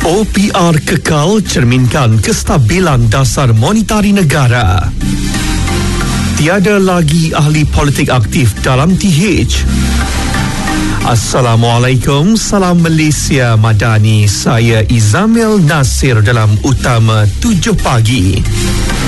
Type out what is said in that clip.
OPR kekal cerminkan kestabilan dasar monetari negara. Tiada lagi ahli politik aktif dalam TH. Assalamualaikum, salam Malaysia Madani. Saya Izamil Nasir dalam Utama 7 Pagi.